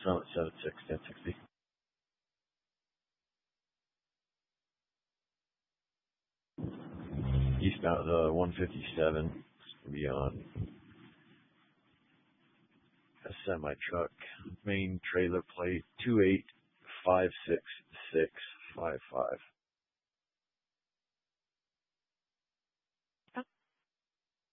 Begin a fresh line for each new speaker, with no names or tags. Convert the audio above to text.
Summit 76 1060. Eastbound 157 beyond. A semi truck, main trailer plate 2856655.